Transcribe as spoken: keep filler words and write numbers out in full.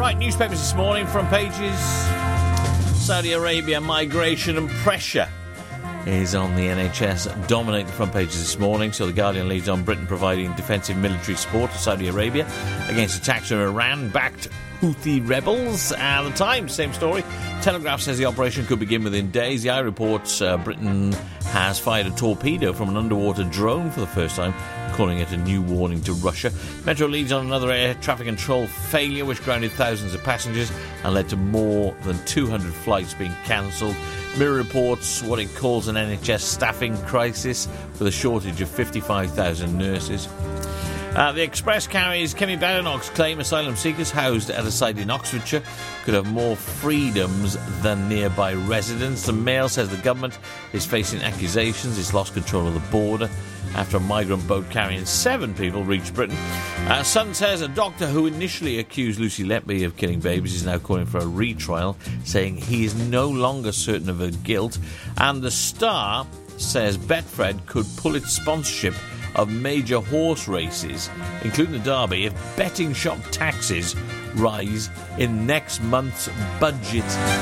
right, newspapers this morning, front pages. Saudi Arabia, migration and pressure is on the N H S. Dominate the front pages this morning. So the Guardian leads on Britain providing defensive military support to Saudi Arabia against attacks from Iran-backed Houthi rebels. Uh, the Times, same story. Telegraph says the operation could begin within days. The Eye reports uh, Britain has fired a torpedo from an underwater drone for the first time, calling it a new warning to Russia. Metro leads on another air traffic control failure which grounded thousands of passengers and led to more than two hundred flights being cancelled. Mirror reports what it calls an N H S staffing crisis with a shortage of fifty-five thousand nurses. Uh, the Express carries Kemi Badenoch's claim asylum seekers housed at a site in Oxfordshire could have more freedoms than nearby residents. The Mail says the government is facing accusations it's lost control of the border after a migrant boat carrying seven people reached Britain. Uh, Sun says a doctor who initially accused Lucy Letby of killing babies is now calling for a retrial, saying he is no longer certain of her guilt. And the Star says Betfred could pull its sponsorship of major horse races, including the Derby, if betting shop taxes rise in next month's budget.